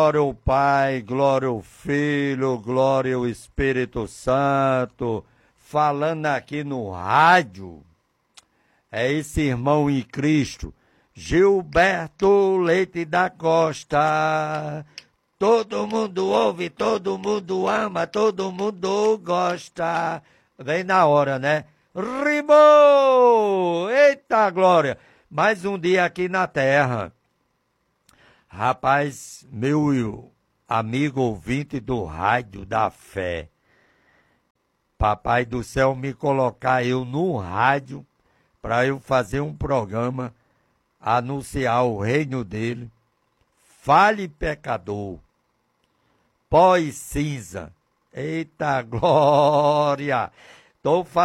Glória ao Pai, glória ao Filho, glória ao Espírito Santo. Falando aqui no rádio, é esse irmão em Cristo, Gilberto Leite da Costa. Todo mundo ouve, todo mundo ama, todo mundo gosta. Vem na hora, né? Rimou! Eita glória! Mais um dia aqui na terra. Rapaz, meu amigo ouvinte do Rádio da Fé, Papai do Céu me colocar eu no rádio para eu fazer um programa, anunciar o reino dele. Fale pecador, pó e cinza. Eita glória! Tô